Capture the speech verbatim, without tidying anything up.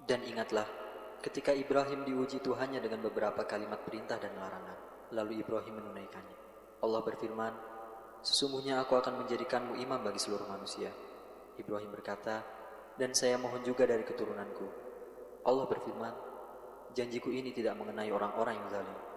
Dan ingatlah, ketika Ibrahim diuji Tuhannya dengan beberapa kalimat perintah dan larangan, lalu Ibrahim menunaikannya. Allah berfirman, sesungguhnya aku akan menjadikanmu imam bagi seluruh manusia. Ibrahim berkata, dan saya mohon juga dari keturunanku. Allah berfirman, janjiku ini tidak mengenai orang-orang yang zalim.